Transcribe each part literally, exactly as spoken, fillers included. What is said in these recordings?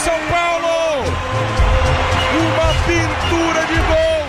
São Paulo! Uma pintura de gol!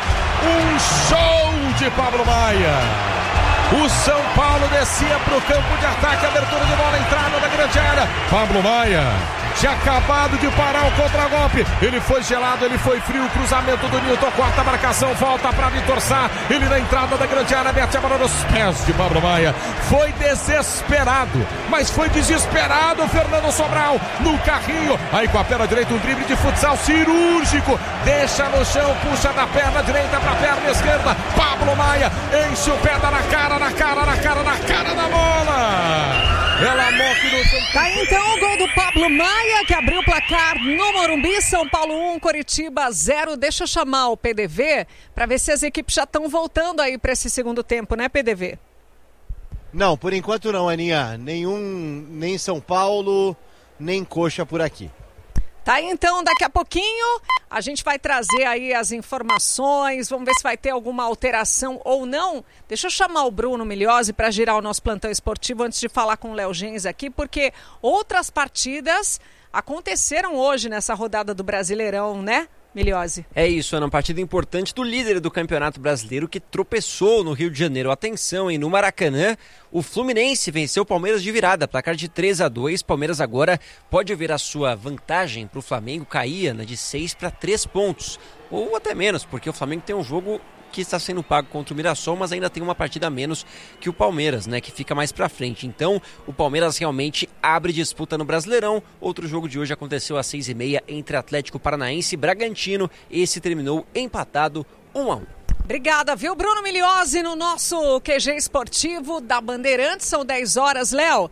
Um show de Pablo Maia! O São Paulo descia para o campo de ataque, abertura de bola, entrada da grande área. Pablo Maia tinha acabado de parar o contragolpe. Ele foi gelado, ele foi frio. Cruzamento do Nilton, corta a marcação, volta para Vitor Sá. Ele na entrada da grande área, mete a bola nos pés de Pablo Maia. Foi desesperado, mas foi desesperado o Fernando Sobral no carrinho. Aí com a perna direita, um drible de futsal cirúrgico. Deixa no chão, puxa da perna direita para a perna esquerda. Pablo Maia enche o pé, dá na cara, na cara, na cara, na cara da bola. Ela morre no São Paulo. Tá aí então o gol do Pablo Maia, que abriu o placar no Morumbi. São Paulo um, Coritiba zero. Deixa eu chamar o P D V para ver se as equipes já estão voltando aí para esse segundo tempo, né, P D V? Não, por enquanto não, Aninha. Nenhum, nem São Paulo, nem Coxa por aqui. Tá aí então, daqui a pouquinho a gente vai trazer aí as informações, vamos ver se vai ter alguma alteração ou não. Deixa eu chamar o Bruno Migliozzi para girar o nosso plantão esportivo antes de falar com o Léo Gens aqui, porque outras partidas aconteceram hoje nessa rodada do Brasileirão, né, Migliozzi? É isso, Ana, uma partida importante do líder do Campeonato Brasileiro que tropeçou no Rio de Janeiro. Atenção, hein, no Maracanã, o Fluminense venceu o Palmeiras de virada, placar de três a dois. Palmeiras agora pode ver a sua vantagem para o Flamengo cair, Ana, de seis para três pontos, ou até menos, porque o Flamengo tem um jogo que está sendo pago contra o Mirassol, mas ainda tem uma partida a menos que o Palmeiras, né, que fica mais pra frente. Então, o Palmeiras realmente abre disputa no Brasileirão. Outro jogo de hoje aconteceu às seis e meia entre Atlético Paranaense e Bragantino. Esse terminou empatado um a um. Obrigada, viu, Bruno Migliozzi, no nosso Q G esportivo da Bandeirantes. São dez horas, Léo.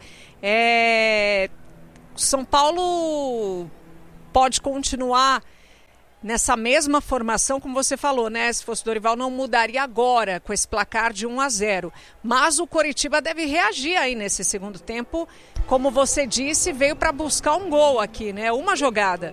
É... São Paulo pode continuar nessa mesma formação, como você falou, né? Se fosse o Dorival, não mudaria agora com esse placar de um a zero. Mas o Coritiba deve reagir aí nesse segundo tempo. Como você disse, veio para buscar um gol aqui, né? Uma jogada.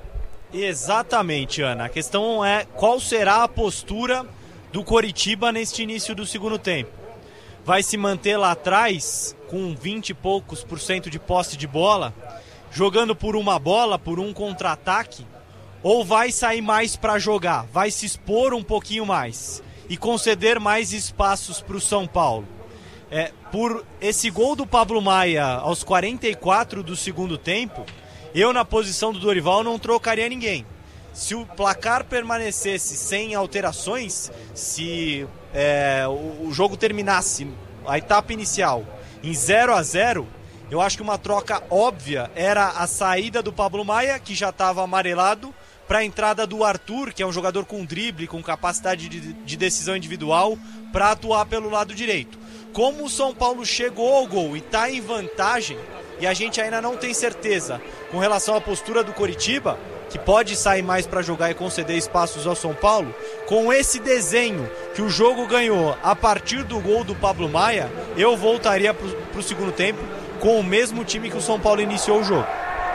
Exatamente, Ana. A questão é qual será a postura do Coritiba neste início do segundo tempo. Vai se manter lá atrás, com vinte e poucos por cento de posse de bola, jogando por uma bola, por um contra-ataque, ou vai sair mais para jogar, vai se expor um pouquinho mais e conceder mais espaços para o São Paulo. É, por esse gol do Pablo Maia aos quarenta e quatro do segundo tempo, eu na posição do Dorival não trocaria ninguém. Se o placar permanecesse sem alterações, se é, o, o jogo terminasse, a etapa inicial, em zero a zero, eu acho que uma troca óbvia era a saída do Pablo Maia, que já estava amarelado, para a entrada do Arthur, que é um jogador com drible, com capacidade de, de decisão individual, para atuar pelo lado direito. Como o São Paulo chegou ao gol e está em vantagem, e a gente ainda não tem certeza com relação à postura do Coritiba, que pode sair mais para jogar e conceder espaços ao São Paulo, com esse desenho que o jogo ganhou a partir do gol do Pablo Maia, eu voltaria para o segundo tempo com o mesmo time que o São Paulo iniciou o jogo.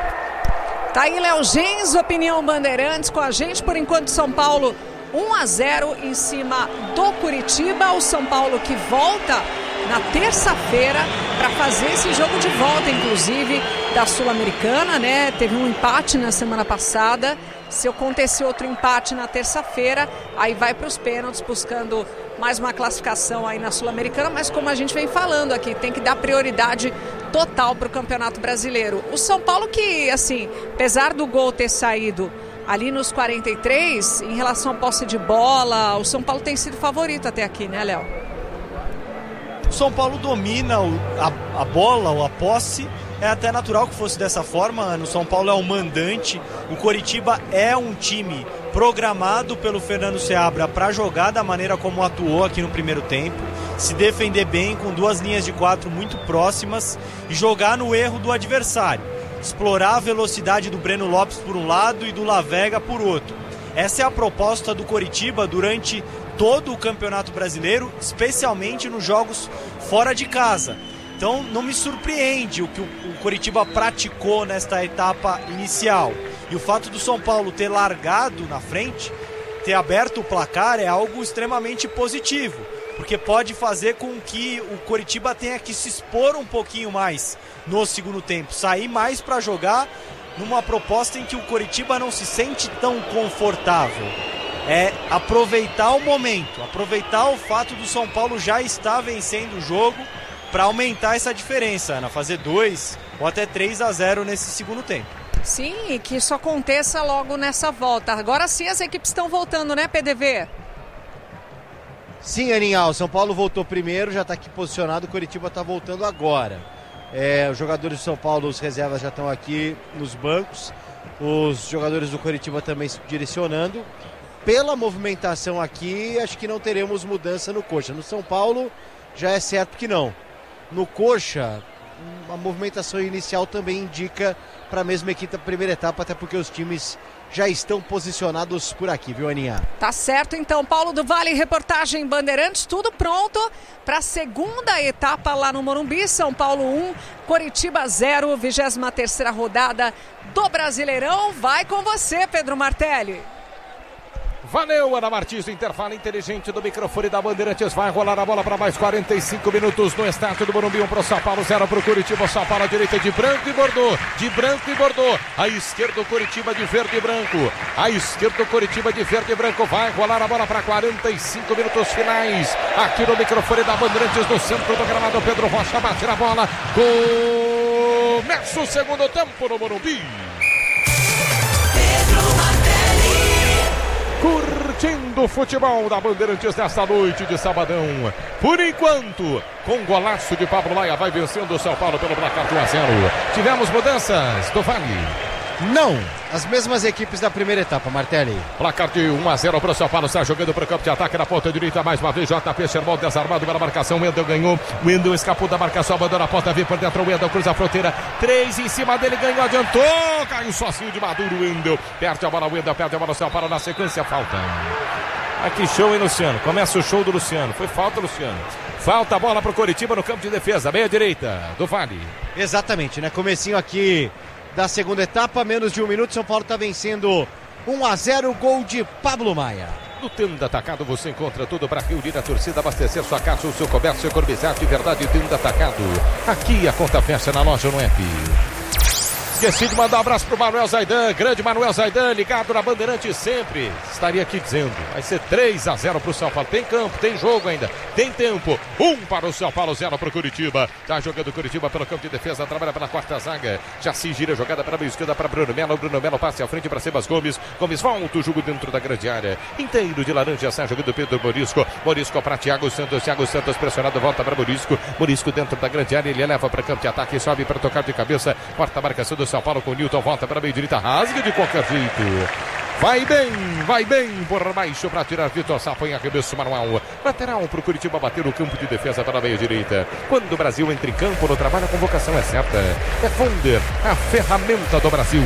Tá aí Léo Gens, Opinião Bandeirantes com a gente. Por enquanto, São Paulo um a zero em cima do Coritiba. O São Paulo que volta na terça-feira para fazer esse jogo de volta, inclusive, da Sul-Americana, né? Teve um empate na semana passada. Se acontecer outro empate na terça-feira, aí vai para os pênaltis buscando mais uma classificação aí na Sul-Americana, mas como a gente vem falando aqui, tem que dar prioridade total para o Campeonato Brasileiro. O São Paulo que, assim, apesar do gol ter saído ali nos quarenta e três, em relação à posse de bola, o São Paulo tem sido favorito até aqui, né, Léo? O São Paulo domina o, a, a bola ou a posse. É até natural que fosse dessa forma. O São Paulo é o mandante. O Coritiba é um time programado pelo Fernando Seabra para jogar da maneira como atuou aqui no primeiro tempo, se defender bem com duas linhas de quatro muito próximas e jogar no erro do adversário, explorar a velocidade do Breno Lopes por um lado e do Lavega por outro. Essa é a proposta do Coritiba durante todo o Campeonato Brasileiro, especialmente nos jogos fora de casa. Então não me surpreende o que o Coritiba praticou nesta etapa inicial. E o fato do São Paulo ter largado na frente, ter aberto o placar, é algo extremamente positivo. porque pode fazer com que o Coritiba tenha que se expor um pouquinho mais no segundo tempo, sair mais para jogar numa proposta em que o Coritiba não se sente tão confortável. É aproveitar o momento, aproveitar o fato do São Paulo já estar vencendo o jogo para aumentar essa diferença, Ana, fazer dois ou até três a zero nesse segundo tempo. Sim, e que isso aconteça logo nessa volta. Agora sim as equipes estão voltando, né, P D V? Sim, Aninha, o São Paulo voltou primeiro, já está aqui posicionado, o Coritiba está voltando agora. É, os jogadores do São Paulo, os reservas já estão aqui nos bancos, os jogadores do Coritiba também se direcionando. Pela movimentação aqui, acho que não teremos mudança no Coxa. No São Paulo, já é certo que não. No Coxa, a movimentação inicial também indica para a mesma equipe da primeira etapa, até porque os times já estão posicionados por aqui, viu, Aninha? Tá certo, então, Paulo do Vale, reportagem Bandeirantes, tudo pronto para a segunda etapa lá no Morumbi. São Paulo um, Coritiba zero, vigésima terceira rodada do Brasileirão. Vai com você, Pedro Martelli. Valeu, Ana Martins, o intervalo inteligente do microfone da Bandeirantes. Vai rolar a bola para mais quarenta e cinco minutos no estádio do Morumbi. Um para o São Paulo, zero para o Coritiba. São Paulo à direita de branco e bordô. De branco e bordô. À esquerda o Coritiba de verde e branco. À esquerda o Coritiba de verde e branco. Vai rolar a bola para quarenta e cinco minutos finais. Aqui no microfone da Bandeirantes, no centro do gramado. Pedro Rocha bate na bola. Começa o segundo tempo no Morumbi. Curtindo o futebol da Bandeirantes nesta noite de sabadão. Por enquanto, com golaço de Pablo Maia, vai vencendo o São Paulo pelo placar de um a zero. Tivemos mudanças do Vale? Não, as mesmas equipes da primeira etapa, Martelli. Placar de um a zero para o São Paulo, está jogando para o campo de ataque na ponta direita, mais uma vez J P Sherman desarmado para a marcação, o Wendel ganhou, o Wendel escapou da marcação, abandona a ponta, vem por dentro, o Wendel cruza a fronteira, três em cima dele, ganhou, adiantou, caiu sozinho de Maduro, o Wendel, perde a bola, o Wendel perde a bola, o São Paulo na sequência, falta. Aqui show, hein, Luciano? Começa o show do Luciano, foi falta, Luciano. Falta a bola para o Coritiba no campo de defesa, meia direita do Vale. Exatamente, né, comecinho aqui da segunda etapa, menos de um minuto, São Paulo está vencendo um a zero, gol de Pablo Maia. No Tenda Atacado você encontra tudo para reunir a torcida, abastecer sua casa, o seu comércio, economizar de verdade. Tenda Atacado, aqui a conta fecha na loja no app. Esqueci de mandar um abraço pro Manuel Zaidan, grande Manuel Zaidan, ligado na Bandeirante sempre. Estaria aqui dizendo, vai ser três a zero pro São Paulo. Tem campo, tem jogo ainda, tem tempo. Um para o São Paulo, zero pro Coritiba. Tá jogando o Coritiba pelo campo de defesa, trabalha pela quarta zaga. Já se gira a jogada para a esquerda para Bruno Melo. Bruno Melo passa à frente para Sebas Gomes. Gomes volta o jogo dentro da grande área. Inteiro de laranja, sai jogando Pedro Morisco. Morisco para Thiago Santos. Thiago Santos pressionado, volta para Morisco. Morisco dentro da grande área, ele leva para campo de ataque, sobe para tocar de cabeça. Quarta marcação do São Paulo com o Newton, volta para a meia direita, rasga de qualquer jeito. Vai bem, vai bem por baixo para tirar Vitor Sá, põe arremesso manual. Lateral para o Coritiba bater no campo de defesa para a meia direita. Quando o Brasil entra em campo, no trabalho a convocação é certa. É Fonder, a ferramenta do Brasil.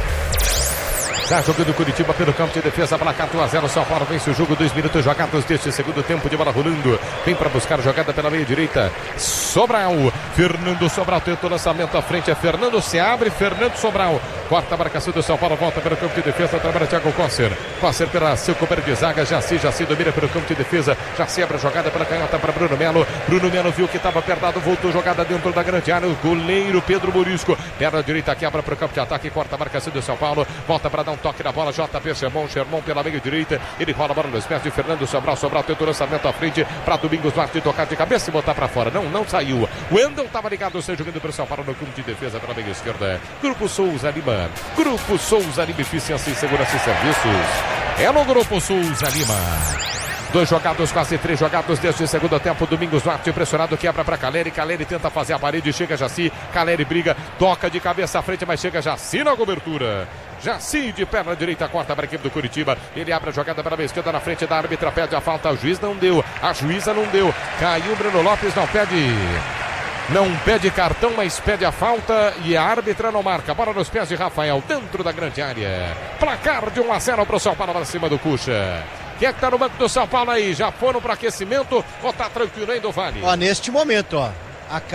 Está jogando o Coritiba pelo campo de defesa, placar um a zero, São Paulo vence o jogo, dois minutos jogados deste segundo tempo de bola rolando. Vem para buscar a jogada pela meia direita, Sobral, Fernando Sobral tenta o lançamento à frente, é Fernando, se abre, Fernando Sobral, corta a marcação do São Paulo, volta pelo campo de defesa, trabalha Thiago Cosser, Cosser pela seu companheiro de zaga, Jaci, Jaci domina pelo campo de defesa, Jaci abre a jogada pela canhota para Bruno Melo, Bruno Melo viu que estava apertado, voltou jogada dentro da grande área, o goleiro Pedro Morisco, perna direita, quebra para o campo de ataque, corta a marcação do São Paulo, volta para dar um toque na bola, J P Sherman, Sherman pela meia direita, ele rola a bola nos pés de Fernando Sobral, Sobral tenta o lançamento à frente para Domingos Duarte tocar de cabeça e botar para fora, não, não saiu, o Wendel estava ligado, você jogando para o São Paulo no campo de defesa pela meia esquerda, Grupo Souza Lima, Grupo Souza Lima, eficiência em segurança e serviços, é no Grupo Souza Lima. Dois jogados, quase três jogados deste segundo tempo. Domingos Duarte pressionado, quebra para Caleri. Caleri tenta fazer a parede, chega Jaci. Caleri briga, toca de cabeça à frente, mas chega Jaci na cobertura. Jaci de perna direita, corta para a equipe do Coritiba. Ele abre a jogada para a esquerda na frente da árbitra, pede a falta. O juiz não deu, a juíza não deu. Caiu Bruno Lopes, não pede. Não pede cartão, mas pede a falta e a árbitra não marca. Bola nos pés de Rafael, dentro da grande área. Placar de um a zero para o São Paulo para cima do Cuxa. Quem é que tá no banco do São Paulo aí? Já foram para aquecimento ou tá tranquilo aí do Vale? Ó, neste momento, ó,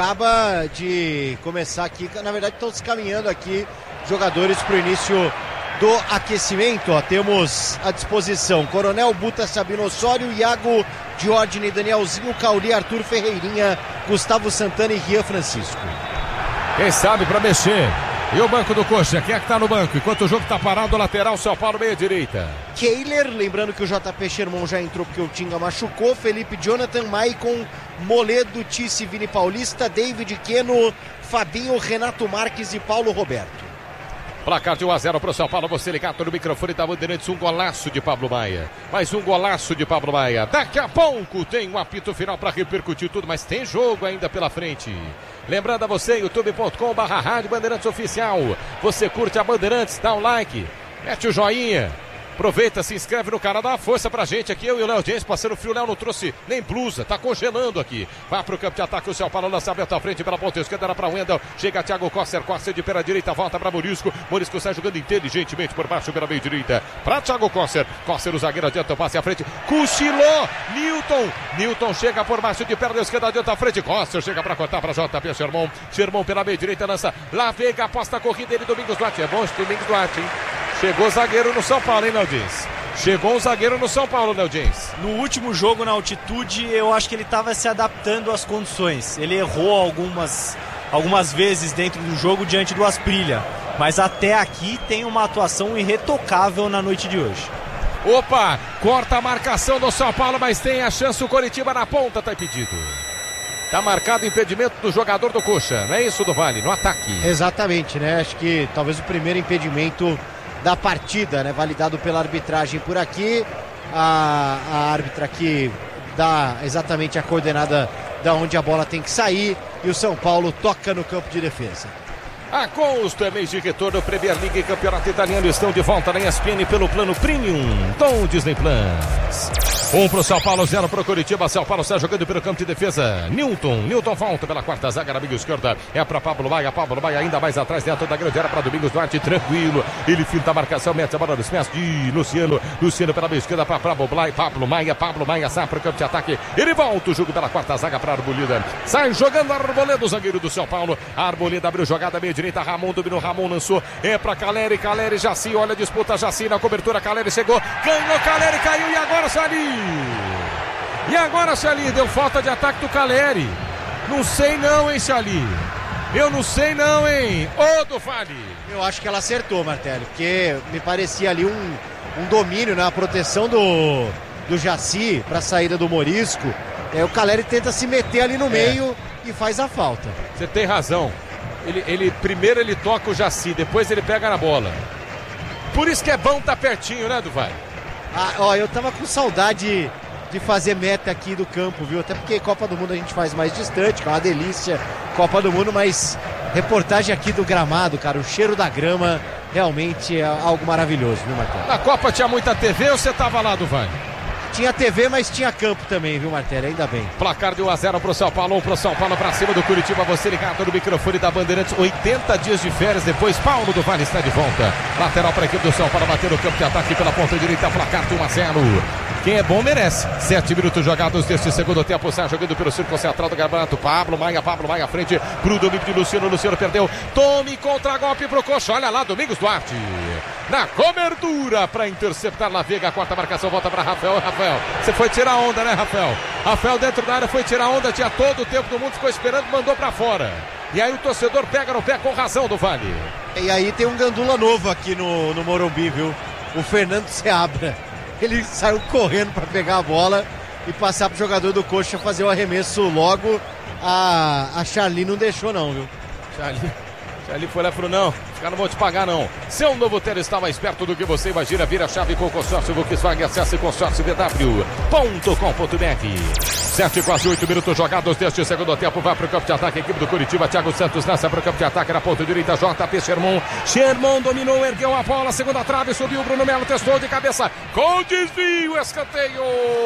acaba de começar aqui, na verdade estão se caminhando aqui jogadores para o início do aquecimento, ó, temos à disposição Coronel, Buta, Sabino Osório, Iago, Diógenes, Danielzinho, Cauli, Arthur Ferreirinha, Gustavo Santana e Rian Francisco. Quem sabe para mexer. E o banco do Coxa, quem é que tá no banco? Enquanto o jogo tá parado, lateral, São Paulo, meia direita. Keiler, lembrando que o J P Sherman já entrou porque o Tinga machucou. Felipe Jonathan, Maicon, Moledo, Tice, Vini Paulista, David Queno, Fabinho, Renato Marques e Paulo Roberto. Placar de um a zero para o São Paulo, você ligado no microfone da Bandeirantes, um golaço de Pablo Maia. Mais um golaço de Pablo Maia. Daqui a pouco tem um apito final para repercutir tudo, mas tem jogo ainda pela frente. Lembrando a você, youtube ponto com barra rádio Bandeirantes Oficial. Você curte a Bandeirantes, dá um like, mete o joinha. Aproveita, se inscreve no canal, dá uma força pra gente aqui. Eu e o Léo James, parceiro frio. O Léo não trouxe nem blusa, tá congelando aqui. Vai pro campo de ataque, o São Paulo, lançamento à frente pela ponta esquerda, era pra Wendel. Chega Thiago Costa, Costa de pela direita, volta pra Morisco. Morisco sai jogando inteligentemente por baixo pela meia direita. Pra Thiago Costa, Costa o zagueiro adianta o passe à frente. Cochilou, Newton. Newton chega por baixo de perna esquerda, adianta à frente. Costa chega pra cortar pra J P Sherman. Sherman pela meia direita, lança. Lá Veiga, aposta a corrida ele, Domingos Duarte. É bom esse Domingos Duarte, hein? Chegou o zagueiro no São Paulo, hein, Léo Dias? Chegou um zagueiro no São Paulo, Léo James. No último jogo, na altitude, eu acho que ele estava se adaptando às condições. Ele errou algumas, algumas vezes dentro do jogo diante do Asprilla. Mas até aqui tem uma atuação irretocável na noite de hoje. Opa, corta a marcação do São Paulo, mas tem a chance o Coritiba na ponta, tá impedido. Tá marcado o impedimento do jogador do Coxa, não é isso, do Vale? No ataque. Exatamente, né? Acho que talvez o primeiro impedimento da partida, né? Validado pela arbitragem por aqui. A, a árbitra aqui dá exatamente a coordenada da onde a bola tem que sair e o São Paulo toca no campo de defesa. A com torneios de retorno, Premier League e Campeonato Italiano estão de volta na E S P N pelo plano Premium com Disney Plus. Um pro São Paulo, zero pro Coritiba. São Paulo está jogando pelo campo de defesa. Newton, Newton volta pela quarta zaga na meia esquerda. É para Pablo Maia, Pablo Maia ainda mais atrás dentro da grande área para Domingos Duarte, tranquilo. Ele finta a marcação, mete a bola nos pés de Luciano. Luciano pela meia esquerda para Pablo Maia, Pablo Maia, Pablo Maia sai para o campo de ataque. Ele volta o jogo pela quarta zaga para Arboleda. Sai jogando Arboleda, o zagueiro do São Paulo. Arboleda abriu jogada meia direita, Ramon dominou, Ramon lançou. É para Caleri, Caleri, Jaci, olha a disputa, Jaci na cobertura, Caleri chegou, ganhou, Caleri caiu e agora Sali. E agora, Xali, deu falta de ataque do Caleri. Não sei não, hein, Xali. Eu não sei não, hein. Ô, do Fale. Eu acho que ela acertou, Martelli, porque me parecia ali um, um domínio, né? A proteção do, do Jaci para a saída do Morisco. É, o Caleri tenta se meter ali no é. meio e faz a falta. Você tem razão. Ele, ele, primeiro ele toca o Jaci, depois ele pega na bola. Por isso que é bom estar tá pertinho, né, Duval? Ah, ó, eu tava com saudade de fazer meta aqui do campo, viu? Até porque Copa do Mundo a gente faz mais distante, que é uma delícia, Copa do Mundo, mas reportagem aqui do gramado, cara, o cheiro da grama realmente é algo maravilhoso, viu, Martelli? Na Copa tinha muita T V ou você tava lá, Duval? Tinha T V, mas tinha campo também, viu, Martelli? Ainda bem. Placar de um a zero pro São Paulo, um pro São Paulo pra cima do Curitiba. Você ligado no microfone da Bandeirantes. oitenta dias de férias depois. Paulo do Vale está de volta. Lateral para a equipe do São Paulo. Bater no campo de ataque pela ponta direita. Placar de um a zero. Quem é bom merece. Sete minutos jogados deste segundo tempo. Sai jogando pelo círculo central do Gabanato. Pablo Maia, Pablo Maia à frente pro domínio de Luciano. Luciano perdeu. Tome contra-golpe pro Coxa. Olha lá, Domingos Duarte. Na cobertura para interceptar La Veiga. A quarta marcação volta para Rafael. Rafael, você foi tirar onda, né, Rafael? Rafael dentro da área foi tirar onda. Tinha todo o tempo do mundo. Ficou esperando, mandou para fora. E aí o torcedor pega no pé com razão do Vale. E aí tem um gandula novo aqui no, no Morumbi, viu? O Fernando Seabra. Ele saiu correndo para pegar a bola e passar pro jogador do Coxa fazer o arremesso logo. A, a Charly não deixou não, viu? Charly, Charly foi lá e falou, não, ficar não vou te pagar não. Seu novo hotel está mais perto do que você imagina. Vira a chave com o consórcio Volkswagen. Acesse consórcio b w ponto com ponto b r. sete e quase oito minutos jogados deste segundo tempo. Vai para o campo de ataque a equipe do Curitiba. Thiago Santos lança para o campo de ataque na ponta direita. J P Sherman. Sherman dominou, ergueu a bola. Segunda trave, subiu o Bruno Melo. Testou de cabeça. Com desvio, escanteio.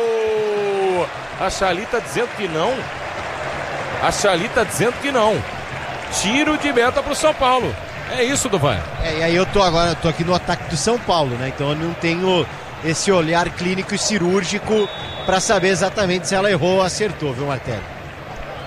A Charly está dizendo que não. A Charly está dizendo que não. Tiro de meta para o São Paulo. É isso, Duvan. É, e aí eu tô agora, eu tô aqui no ataque do São Paulo, né? Então eu não tenho esse olhar clínico e cirúrgico para saber exatamente se ela errou ou acertou, viu, Martelli?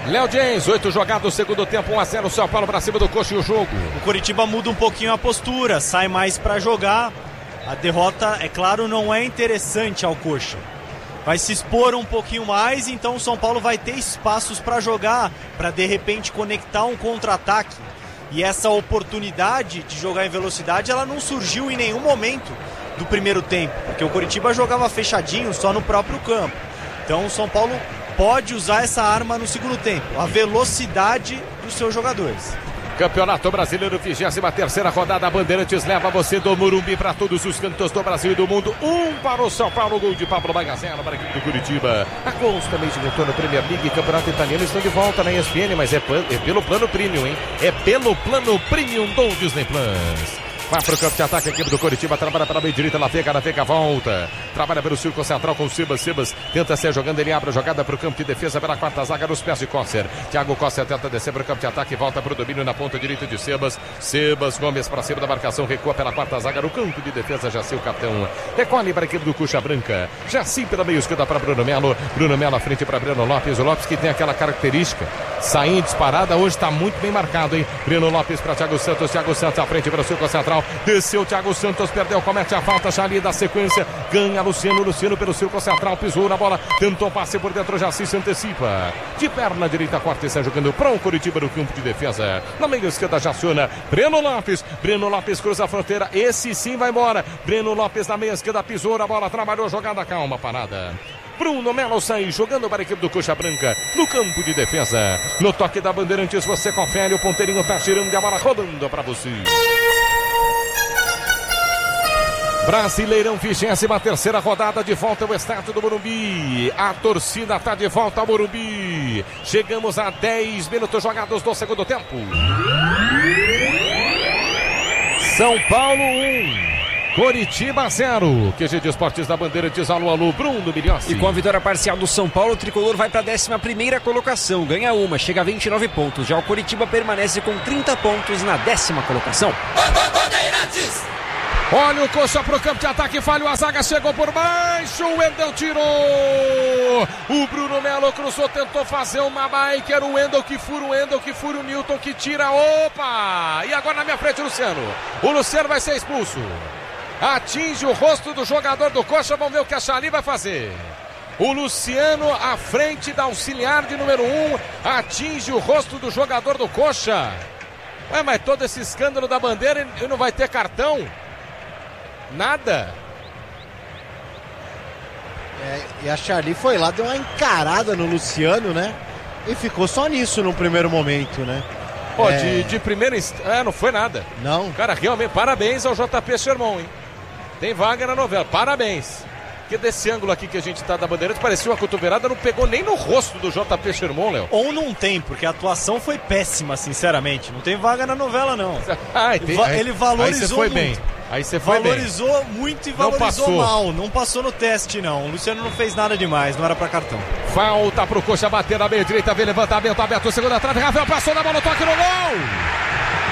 Léo James, oito jogados, segundo tempo, um a zero, São Paulo pra cima do Coxa e o jogo. O Coritiba muda um pouquinho a postura, sai mais para jogar. A derrota, é claro, não é interessante ao Coxa. Vai se expor um pouquinho mais, então o São Paulo vai ter espaços para jogar, para de repente conectar um contra-ataque. E essa oportunidade de jogar em velocidade, ela não surgiu em nenhum momento do primeiro tempo, porque o Coritiba jogava fechadinho só no próprio campo. Então o São Paulo pode usar essa arma no segundo tempo, a velocidade dos seus jogadores. Campeonato Brasileiro, vigésima terceira rodada. Bandeirantes leva você do Morumbi para todos os cantos do Brasil e do mundo. Um para o São Paulo, gol de Pablo Maia, zero para a equipe do Curitiba. A gols também de retorno, Premier League e Campeonato Italiano estão de volta na E S P N, mas é, é pelo plano premium, hein? É pelo plano premium do Disney Plus. Vai para o campo de ataque, a equipe do Coritiba trabalha para a meia direita, na Veiga, na Veiga volta. Trabalha pelo círculo central com o Sebas, Sebas tenta ser jogando, ele abre a jogada para o campo de defesa, pela quarta zaga nos pés de Cosser. Thiago Cosser tenta descer para o campo de ataque, volta para o domínio na ponta direita de Sebas. Sebas Gomes para cima da marcação, recua pela quarta zaga no campo de defesa, Jaci o capitão. Recolhe para a equipe do Coxa Branca. Jaci pela meia esquerda para Bruno Melo. Bruno Melo à frente para Breno Lopes. O Lopes que tem aquela característica, saindo disparada, hoje está muito bem marcado, hein? Breno Lopes para Thiago Santos, Thiago Santos à frente para o círculo central. Desceu Thiago Santos, perdeu, comete a falta, Charlie da sequência, ganha Luciano, Luciano pelo círculo central, pisou na bola, tentou passe por dentro, Jaci se antecipa, de perna direita, corta e sai jogando para o Coritiba no campo de defesa, na meia esquerda, Jaciona, Breno Lopes, Breno Lopes cruza a fronteira, esse sim vai embora, Breno Lopes na meia esquerda, pisou na bola, trabalhou, jogada, calma, parada. Bruno Melo sai jogando para a equipe do Coxa Branca no campo de defesa. No toque da Bandeirantes você confere, o ponteirinho tá girando e a bola rodando para você. Brasileirão, vigésima terceira rodada, de volta ao estádio do Morumbi. A torcida está de volta ao Morumbi. Chegamos a dez minutos jogados do segundo tempo. São Paulo um. Coritiba zero. Q G de Esportes da Bandeirantes, alô, alô, Bruno Miliossi. E com a vitória parcial do São Paulo, o tricolor vai para a décima primeira colocação, ganha uma, chega a vinte e nove pontos. Já o Coritiba permanece com trinta pontos na décima colocação. Bandeirantes! Olha o Coxa pro campo de ataque, falhou a zaga, chegou por baixo, o Wendel tirou. O Bruno Melo cruzou, tentou fazer uma bike, era o Wendel que fura, o Wendel que fura, o Newton que tira, opa! E agora na minha frente o Luciano. O Luciano vai ser expulso. Atinge o rosto do jogador do Coxa, vamos ver o que a Charlie vai fazer. O Luciano à frente da auxiliar de número um, atinge o rosto do jogador do Coxa. Ué, mas todo esse escândalo da bandeira e não vai ter cartão? Nada. É, e a Charlie foi lá, deu uma encarada no Luciano, né? E ficou só nisso no primeiro momento, né? Pô, é... de, de primeira instância, é, não foi nada. Não. Cara, realmente, parabéns ao J P Sherman, hein? Tem vaga na novela, parabéns. Porque desse ângulo aqui que a gente tá da Bandeirantes, parecia uma cotovelada, não pegou nem no rosto do J P Sherman, Léo. Ou não tem, porque a atuação foi péssima, sinceramente. Não tem vaga na novela, não. Ai, tem, aí, ele valorizou aí você foi muito. Bem. Aí você foi valorizou bem. muito e valorizou não mal. Não passou no teste, não. O Luciano não fez nada demais, não era pra cartão. Falta pro Coxa bater na meia direita, vem levantamento aberto, segunda trave, Rafael passou na bola, toque no gol!